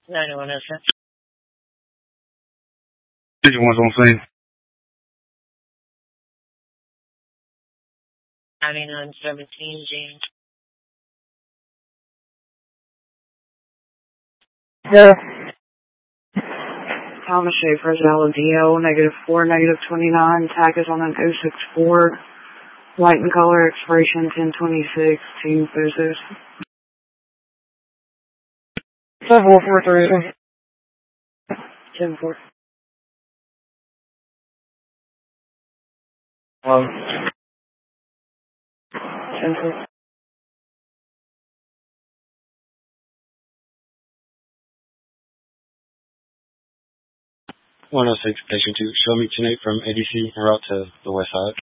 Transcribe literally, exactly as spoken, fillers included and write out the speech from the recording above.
ninety-one oh six. Anyone's on scene. ninety-nine seventeen, James. Yeah. Thomas Schaefer's Aladeo, negative four, negative twenty-nine. Tag is on an oh six four. White in color, expiration ten twenty-six. Team Photos. seven four four three. seven four. Um. ten four. one oh six, Station two. Show me tonight from A D C en route to the west side.